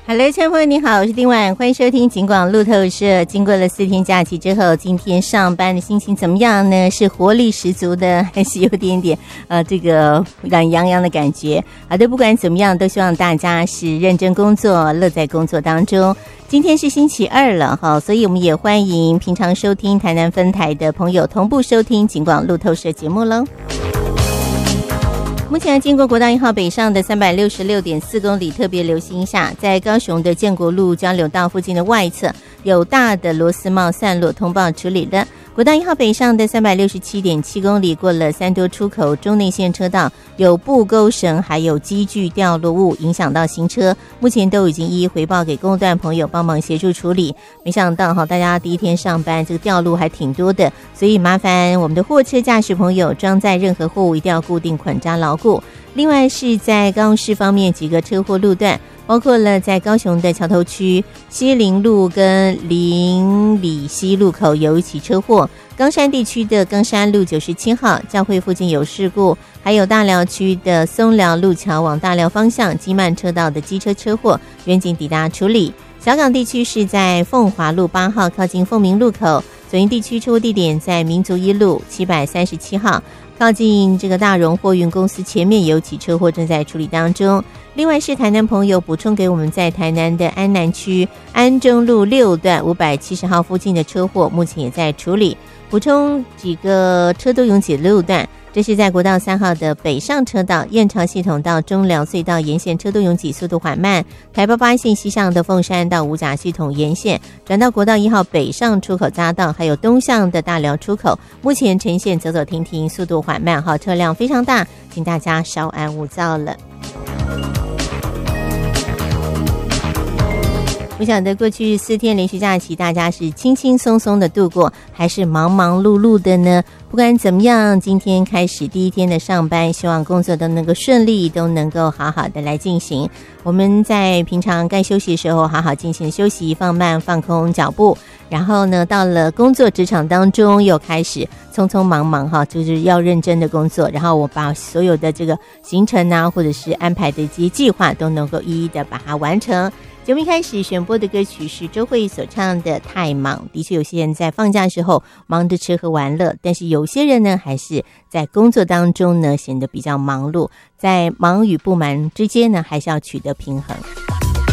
Hello， 亲爱的朋友你好，我是丁婉，欢迎收听警广路透社。经过了4天假期之后，今天上班的心情怎么样呢？是活力十足的，还是有点点这个懒洋洋的感觉？好的，不管怎么样，都希望大家是认真工作，乐在工作当中。今天是星期二了哈，所以我们也欢迎平常收听台南分台的朋友同步收听警广路透社节目喽。目前经过国道1号北上的366.4公里，特别留心一下，在高雄的建国路交流道附近的外侧有大的螺丝帽散落，通报处理了。国道1号北上的367.7公里，过了三多出口中内线车道有布钩绳还有机具掉落物影响到行车，目前都已经一一回报给公段朋友帮忙协助处理。没想到大家第一天上班这个掉路还挺多的，所以麻烦我们的货车驾驶朋友装载任何货物一定要固定捆扎牢固。另外是在高雄市方面几个车祸路段，包括了在高雄的桥头区西林路跟林里西路口有一起车祸，冈山地区的冈山路97号教会附近有事故，还有大寮区的松寮路桥往大寮方向机慢车道的机车车祸，远警抵达处理。小港地区是在凤华路8号靠近凤鸣路口，左营地区车祸地点在民族一路737号靠近这个大荣货运公司前面有起车祸正在处理当中。另外是台南朋友补充给我们，在台南的安南区安中路6段570号附近的车祸目前也在处理。补充几个车都拥挤的路段，这是在国道3号的北上车道燕巢系统到中寮隧道沿线车都拥挤，速度缓慢。台88线西向的凤山到五甲系统沿线转到国道1号北上出口匝道，还有东向的大寮出口，目前呈现走走停停，速度缓慢，车辆非常大，请大家稍安勿躁了。不晓得过去4天连续假期大家是轻轻松松的度过，还是忙忙碌碌的呢？不管怎么样，今天开始第一天的上班，希望工作都能够顺利，都能够好好的来进行。我们在平常该休息的时候好好进行休息，放慢放空脚步，然后呢到了工作职场当中又开始匆匆忙忙就是要认真的工作，然后我把所有的这个行程啊或者是安排的一些计划都能够一一的把它完成。节目一开始选播的歌曲是周蕙所唱的《太忙》。的确有些人在放假的时候忙着吃喝玩乐，但是有些人呢还是在工作当中呢显得比较忙碌，在忙与不忙之间呢还是要取得平衡。